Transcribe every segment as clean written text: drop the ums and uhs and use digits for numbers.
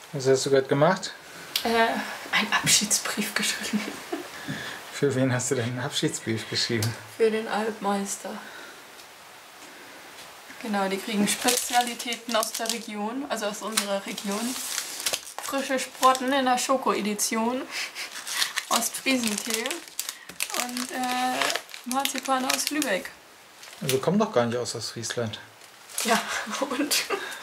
Was hast du gerade gemacht? Einen Abschiedsbrief geschrieben. Für wen hast du denn einen Abschiedsbrief geschrieben? Für den Alpmeister. Genau, die kriegen Spezialitäten aus der Region, also aus unserer Region. Frische Sprotten in der Schoko-Edition, Ostfriesentee und Marzipan aus Lübeck. Wir kommen doch gar nicht aus Ostfriesland. Ja, und?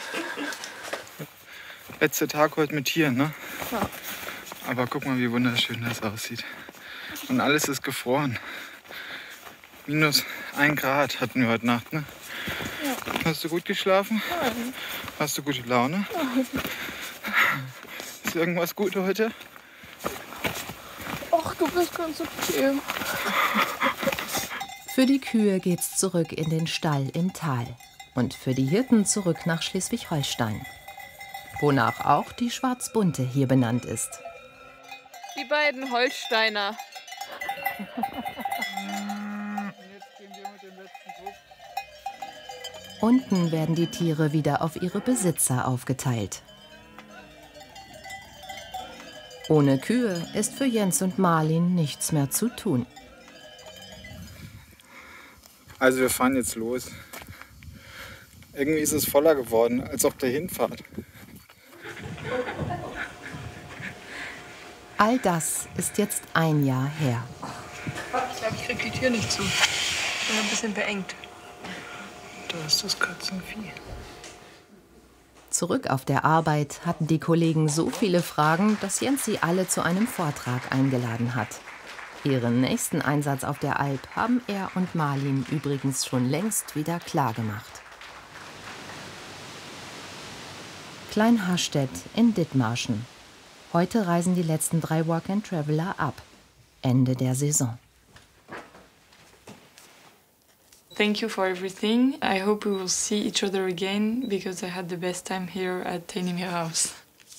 Letzter Tag heute mit Tieren, ne? Ja. Aber guck mal, wie wunderschön das aussieht. Und alles ist gefroren. -1 Grad hatten wir heute Nacht, ne? Ja. Hast du gut geschlafen? Nein. Hast du gute Laune? Nein. Ist irgendwas gut heute? Ach, du bist ganz okay. Für die Kühe geht's zurück in den Stall im Tal. Und für die Hirten zurück nach Schleswig-Holstein. Wonach auch die Schwarzbunte hier benannt ist. Die beiden Holsteiner. Unten werden die Tiere wieder auf ihre Besitzer aufgeteilt. Ohne Kühe ist für Jens und Marlin nichts mehr zu tun. Also wir fahren jetzt los. Irgendwie ist es voller geworden, als auf der Hinfahrt. All das ist jetzt ein Jahr her. Ich glaube, ich krieg die Tür nicht zu. Ich bin ein bisschen beengt. Da ist das Katzenvieh. Zurück auf der Arbeit hatten die Kollegen so viele Fragen, dass Jens sie alle zu einem Vortrag eingeladen hat. Ihren nächsten Einsatz auf der Alp haben er und Marlin übrigens schon längst wieder klargemacht. Klein Harstedt in Dithmarschen. Heute reisen die letzten 3 Work-and-Traveler ab. Ende der Saison. Thank you for everything. I hope we will see each other again because I had the best time here at Tainimir House.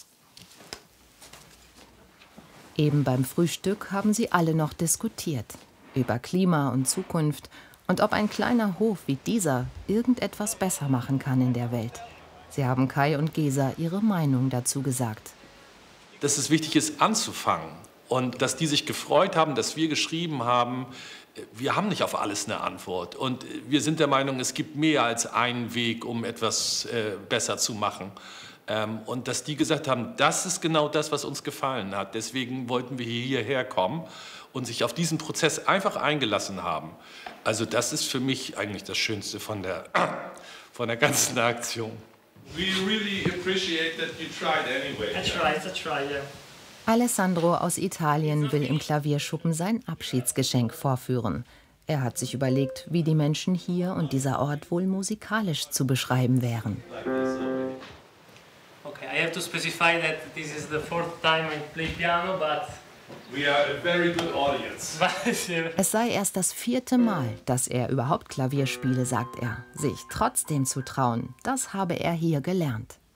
Eben beim Frühstück haben sie alle noch diskutiert. Über Klima und Zukunft und ob ein kleiner Hof wie dieser irgendetwas besser machen kann in der Welt. Sie haben Kai und Gesa ihre Meinung dazu gesagt. Dass es wichtig ist, anzufangen und dass die sich gefreut haben, dass wir geschrieben haben, wir haben nicht auf alles eine Antwort. Und wir sind der Meinung, es gibt mehr als einen Weg, um etwas besser zu machen. Und dass die gesagt haben, das ist genau das, was uns gefallen hat. Deswegen wollten wir hierher kommen und sich auf diesen Prozess einfach eingelassen haben. Also das ist für mich eigentlich das Schönste von der ganzen Aktion. We really appreciate that you tried anyway. I tried, yeah. Alessandro aus Italien will im Klavierschuppen sein Abschiedsgeschenk vorführen. Er hat sich überlegt, wie die Menschen hier und dieser Ort wohl musikalisch zu beschreiben wären. Okay, I have to specify that this is the 4th time I play piano, but We are a very good audience. Es sei erst das 4. Mal, dass er überhaupt Klavier spiele, sagt er. Sich trotzdem zu trauen, das habe er hier gelernt.